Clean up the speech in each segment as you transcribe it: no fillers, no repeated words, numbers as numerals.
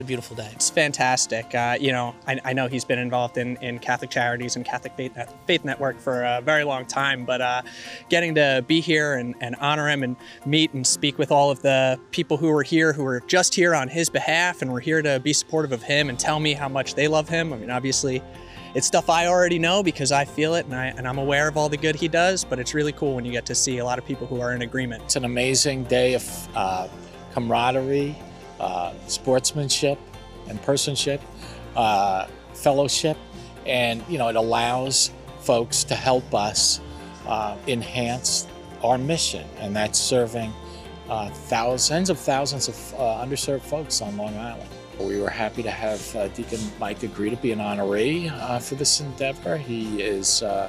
A beautiful day. It's fantastic. I know he's been involved in Catholic Charities and Catholic Faith Network for a very long time, but getting to be here and honor him and meet and speak with all of the people who were here, who were just here on his behalf and were here to be supportive of him and tell me how much they love him. I mean, obviously, it's stuff I already know because I feel it and I'm aware of all the good he does, but it's really cool when you get to see a lot of people who are in agreement. It's an amazing day of camaraderie, sportsmanship and personship, fellowship, and it allows folks to help us enhance our mission, and that's serving tens of thousands of underserved folks on Long Island. We were happy to have Deacon Mike agree to be an honoree for this endeavor. He is, a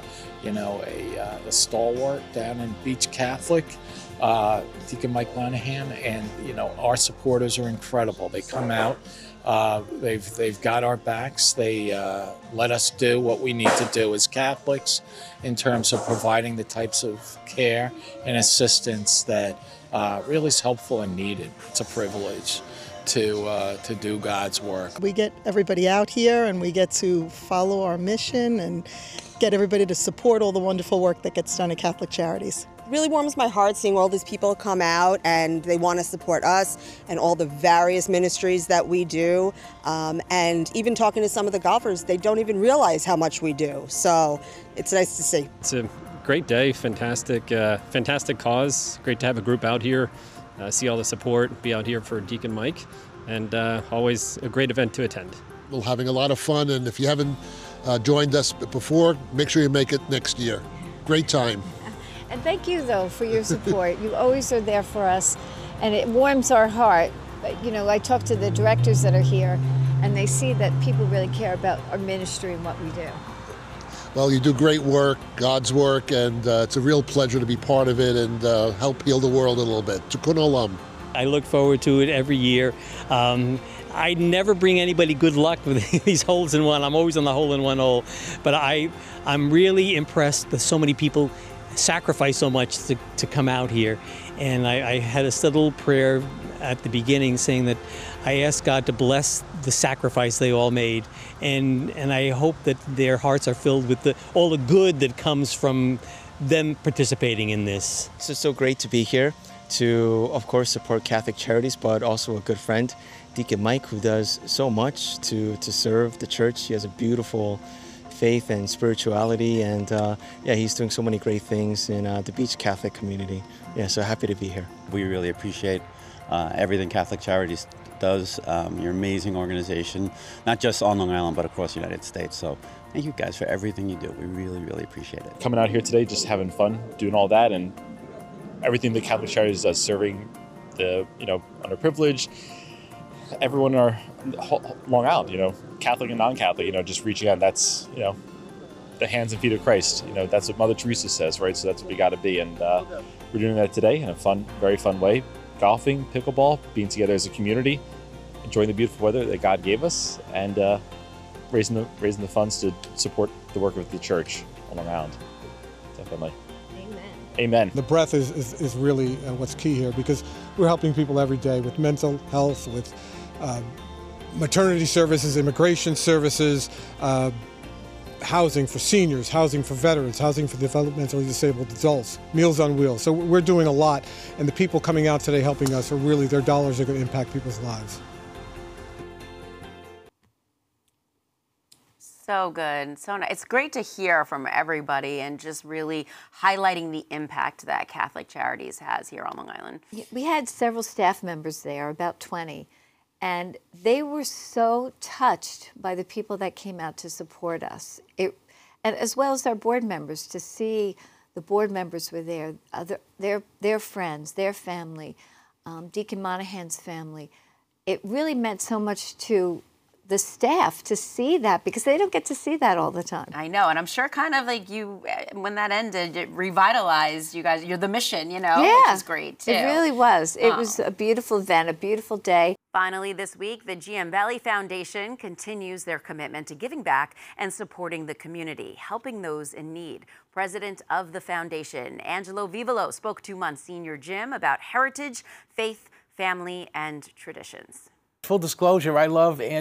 stalwart down in Beach Catholic, Deacon Mike Monahan, and our supporters are incredible. They come out, they've got our backs. They let us do what we need to do as Catholics in terms of providing the types of care and assistance that really is helpful and needed. It's a privilege to do God's work. We get everybody out here and we get to follow our mission and get everybody to support all the wonderful work that gets done at Catholic Charities. It really warms my heart seeing all these people come out and they want to support us and all the various ministries that we do. And even talking to some of the golfers, they don't even realize how much we do. So it's nice to see. It's a great day, fantastic cause. Great to have a group out here. See all the support, be out here for Deacon Mike, and always a great event to attend. We're having a lot of fun, and if you haven't joined us before, make sure you make it next year. Great time. And thank you, though, for your support. You always are there for us, and it warms our heart. I talk to the directors that are here, and they see that people really care about our ministry and what we do. Well, you do great work, God's work, and it's a real pleasure to be part of it and help heal the world a little bit. Tikkun Olam. I look forward to it every year. I never bring anybody good luck with these holes in one. I'm always on the hole in one hole. But I'm really impressed that so many people sacrifice so much to come out here. And I had a little prayer at the beginning saying that I asked God to bless the sacrifice they all made, and I hope that their hearts are filled with all the good that comes from them participating in this. It's just so great to be here to, of course, support Catholic Charities, but also a good friend, Deacon Mike, who does so much to serve the church. He has a beautiful faith and spirituality, and he's doing so many great things in the Beach Catholic community. Yeah, so happy to be here. We really appreciate everything Catholic Charities does. Your amazing organization, not just on Long Island, but across the United States. So thank you guys for everything you do. We really, really appreciate it. Coming out here today, just having fun, doing all that, and everything that Catholic Charities does, serving the underprivileged, everyone in our Long Island, Catholic and non-Catholic, just reaching out. That's the hands and feet of Christ. That's what Mother Teresa says, right? So that's what we got to be, and we're doing that today in a fun, very fun way. Golfing, pickleball, being together as a community, enjoying the beautiful weather that God gave us, and raising the funds to support the work of the church on Long Island. Definitely. Amen. The breath is really what's key here, because we're helping people every day with mental health, with maternity services, immigration services, housing for seniors, housing for veterans, housing for developmentally disabled adults, Meals on Wheels. So we're doing a lot, and the people coming out today helping us are really, their dollars are going to impact people's lives. So good. So nice. It's great to hear from everybody and just really highlighting the impact that Catholic Charities has here on Long Island. We had several staff members there, about 20, and they were so touched by the people that came out to support us. And as well as our board members, to see the board members were there, their friends, their family, Deacon Monahan's family. It really meant so much to the staff to see that, because they don't get to see that all the time. I know, and I'm sure kind of like when that ended, it revitalized you guys. You're the mission, Yeah, which is great too. It really was. It was a beautiful event, a beautiful day. Finally this week, the GM Valley Foundation continues their commitment to giving back and supporting the community, helping those in need. President of the foundation, Angelo Vivolo, spoke to Monsignor Jim about heritage, faith, family, and traditions. Full disclosure, I love